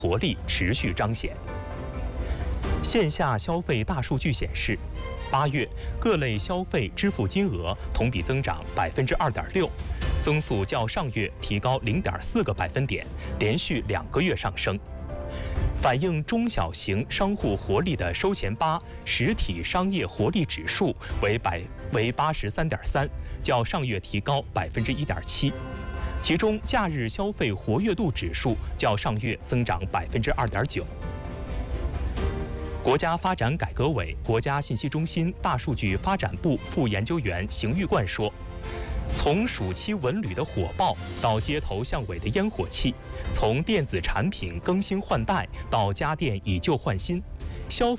活力持续彰显。线下消费大数据显示，8月各类消费支付金额同比增长2.6%，增速较上月提高0.4个百分点，连续2个月上升。反映中小型商户活力的收钱吧实体商业活力指数为83.3，较上月提高1.7%。其中，假日消费活跃度指数较上月增长2.9%。国家发展改革委国家信息中心大数据发展部副研究员邢玉冠说，从暑期文旅的火爆到街头巷尾的烟火气，从电子产品更新换代到家电以旧换新，消费